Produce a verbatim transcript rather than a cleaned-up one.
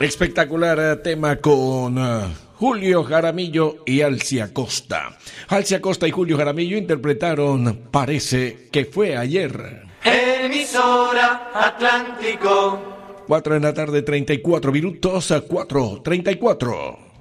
Espectacular tema con uh, Julio Jaramillo y Alcia Costa. Alcia Costa y Julio Jaramillo interpretaron Parece que fue ayer. Emisora Atlántico. cuatro de la tarde, treinta y cuatro minutos, cuatro treinta y cuatro.